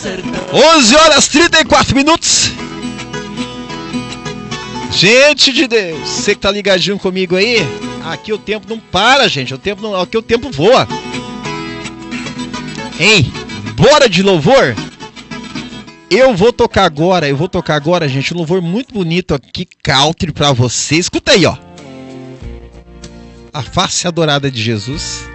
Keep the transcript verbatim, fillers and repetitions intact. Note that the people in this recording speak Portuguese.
onze horas e trinta e quatro minutos. Gente de Deus, você que tá ligadinho comigo aí, aqui o tempo não para, gente. O tempo não, aqui o tempo voa. Hein? Bora de louvor? Eu vou tocar agora, eu vou tocar agora, gente, um louvor muito bonito aqui, country pra você. Escuta aí, ó. A face adorada de Jesus.